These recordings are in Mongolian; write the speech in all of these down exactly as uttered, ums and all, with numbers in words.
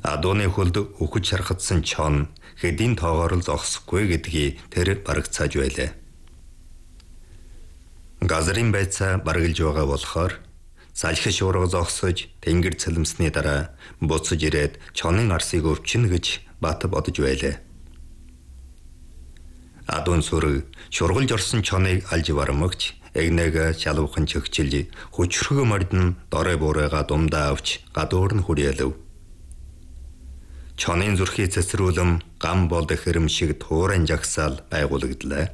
Адууны хөлд үхэж шархадсан чон хэдийн тоогоор л зогсохгүй гэдгийг тэр барагцааж байлаа. Газрын байцаа баргалж байгаа болохоор салхи шуурга зогсож тэнгэр цэлмсний дараа буцаж ирээд чонын арсыг өвчнө гэж бат бодож байлаа. Адуун сүрэг шургалж орсон чоныг алж бармагч эгнээг шалуухан чөгчилж хүчрхэг мордон дорой буурайга думдаа авч гадуур нь хүрээлв. Чонын зүрхий цэцрүүлэм гам болд хэрэм шиг тууран жагсаал байгуулагдлаа.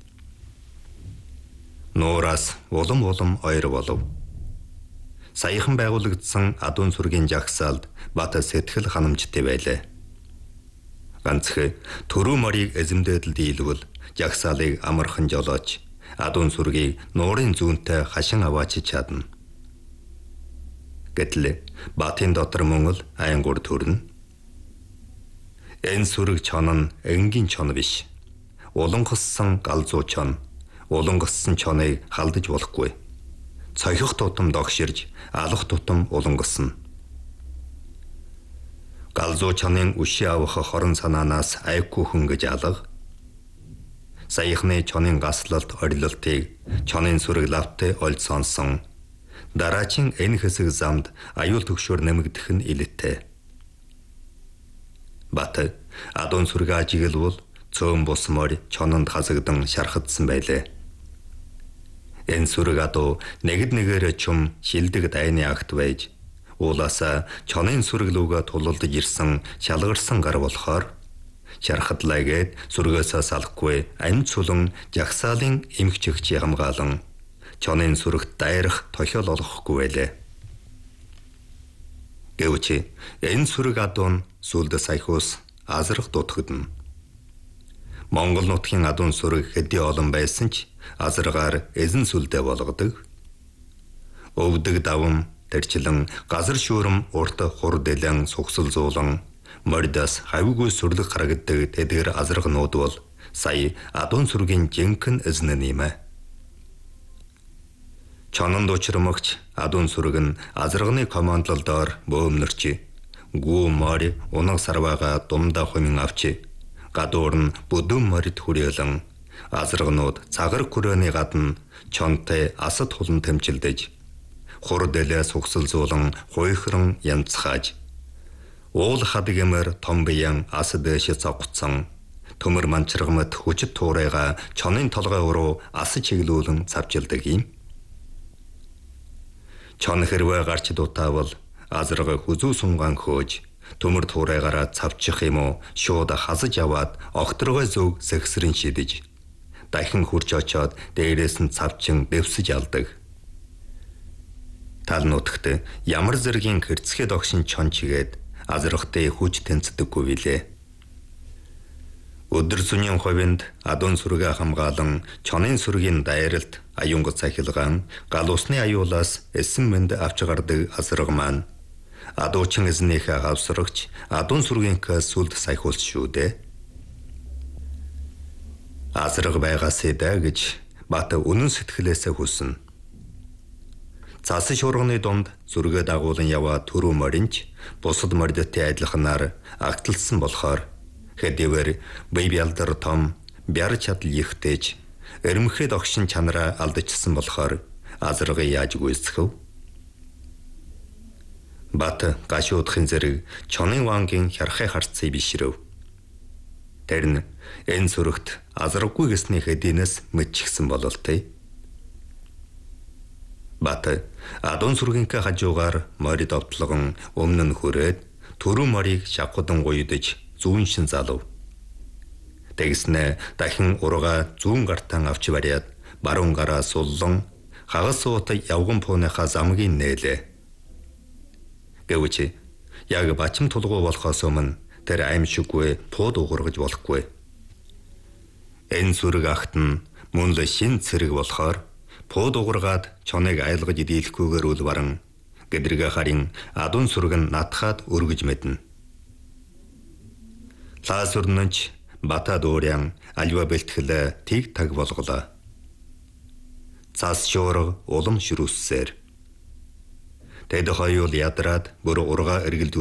Нуураас улам улам ойр болов. Саяхан байгуулагдсан адуун сүргийн жагсаалд бат сэтгэл ханамжтай байлаа. Ганцх төрөө морийг эзэмдээд л дийлвэл жагсаалыг амархан жолооч адуун сүргийг нуурын зүүнтэй хашин аваачиж чадна. Гэтэл батын дотор мөн л айнгуур төрнө. Энэ сүрэг чон нь энгийн чон биш. Улангассан галзуу чон. Улангассан чоныг халдаж болохгүй. Цохих тутам догширж, алах тутам улангасна. Галзуу чонын үши авах хорон санаанаас айхгүй хүн гэж алга. Саяхны чонын гаслалт орилолтыг чонын сүрэг лавтай олж сонсон. Дараачин энэ хэсэг замд аюул төгшөөр нэмэгдэх нь илэттэй. Бат адуун сүрэг ажиглвал цөөн бус морь чононд хасагдан шархадсан байлаа. Энэ сүрэг адуу нэгд нэгээр чум шилдэг дайны агт байж уулаасаа чонын сүрэг лүүгээ тулалдаж ирсэн шалгарсан гар болохоор шархадлаагээд сүргээсээ салахгүй амь цулан жагсаалын эмгчэгч хамгаалan чонын сүрэгт дайрах тохиол олохгүй байлаа. Гэвч энэ сүрэг адуун сүлд саяхус азрах дутагдана. Монгол нутгийн адуун сүрэг хэдий олон байсан ч азаргаар эзэн сүлдээ болгодог. Өвдөг давам тэрчлэн газар шүүрэм урт хур дэлэн сугсал зуулан мордас хавьгүй сүрлэг харагддаг тэдгэр азаргнууд бол сая адуун сүргийн жинхэнэ эзэн нэмэ. Чононд учрамагч адуун сүрэг нь азаргны командлолдоор бөөмнөрч гүү морь унаг сарваага думдаа хумин авчи гадуур нь бүдүүн морид хүрээлэн азаргнууд цагар хүрээний гадна чонтой асад хулан тэмчилдэж хур дэлээ сугсал зуулан хуйхран янцхааж уул хад гэмээр том биян асад дэше цогцсон төмөр манчрагмат хүчит туурайга чонын толгой уруу ас чиглүүлэн цавжилдаг юм. Чон хэрвээ гарч дутаавал азарга хүзүү сунгаан хөөж төмөр туурайгаараа цавчих юм уу шууд хасаж аваад огторгой зөв сэгсрэн шидэж дахин хурж очоод дээрээс нь цавчин дэвсэж алдаг. Тал нутагт ямар зэргийн хэрцгээд огшин чон чигээд азаргатай хүч тэнцдэггүй билээ. Өдөр зүний хувинд адуун сүргээ хамгаалan чонын сүргийн дайралт аюунг цахилгаан гал усны аюулаас эсэн мэнд авч гардаг азарга маань адуучин эзнийхээ авсрагч адуун сүргийнхээ сүлд саяхуулж шүү дээ. Азарга байгаасай даа гэж бат үнэн сэтгэлээсээ хүснэ. Цаас шуурганы дунд зүргээ дагуулan яваа төрөө моринч бусад мордтой адилханаар агталсан болохоор хэдийгээр бие бялдар том бяр чадал ихтэйж эрмэхэд огшин чанараа алдчихсан болохоор азарга яаж гүйцэхв. Бат гашуудахын зэрэг чонын вангийн хярхай харцыг бишрэв. Тэр нь энэ сүрэгт азарггүй гэсний хэдийнээс мэдчихсэн бололтой. Бат адуун сүргийнхээ хажуугаар морь довтлогон өмнө нь хүрээд төрөө морийг шавхадан гуйдаж зүүн шин залав. Тэгснэ дахин ургаа зүүн гартан авч бариад баруун гараа суллан хагас суут явган пууныхаа замгийн нээлээ. Гэвч яг бачим тулгуу болохоос өмнө тэр аимшиггүй пууд уургаж болохгүй. Энэ сүрэг агт нь мөн л шин цэрэг болохоор пууд уургаад чоныг айлгаж дийлэхгүйгээр үл баран гэдрэг харин адуун сүрэг нь натхаад өргөж мэднэ. Лаасурнч бата дуурян альва бэлтгэлээ тиг таг болголоо. Цаас шуурга улам ширүүссээр. Тэд хоёул ядраад бүр ургаа эргэлдүү